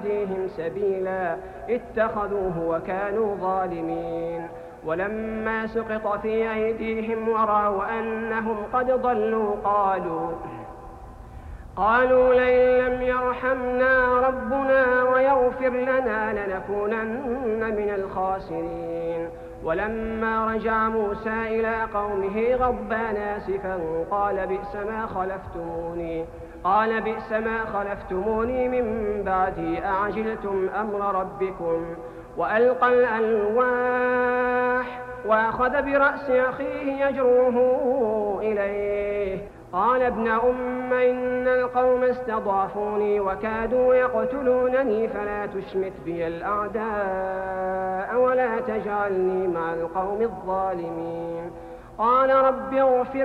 يهديهم سبيلا اتخذوه وكانوا ظالمين. ولما سقط في أيديهم ورأوا أنهم قد ضلوا قالوا لئن لم يرحمنا ربنا ويغفر لنا لنكونن من الخاسرين. ولما رجع موسى إلى قومه غضبان آسفا قال بئس ما خلفتموني من بعدي أعجلتم أمر ربكم. وألقى الألواح وأخذ برأس أخيه يجره إليه قال ابن أم إن القوم استضعفوني وكادوا يقتلونني فلا تشمت بي الأعداء ولا تجعلني مع القوم الظالمين. قال رب اغفر